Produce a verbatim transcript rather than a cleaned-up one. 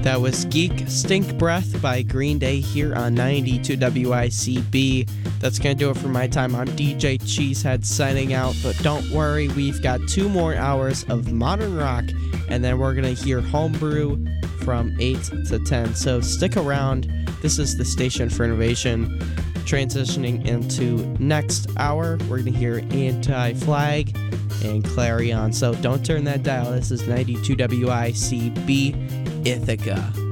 That was Geek Stink Breath by Green Day here on ninety-two W I C B. That's going to do it for my time. I'm D J Cheesehead signing out, but don't worry, we've got two more hours of modern rock, and then we're going to hear Homebrew from eight to ten. So stick around. This is the Station for Innovation. Transitioning into next hour, we're going to hear Anti-Flag and Clarion. So don't turn that dial. This is ninety-two W I C B Ithaca.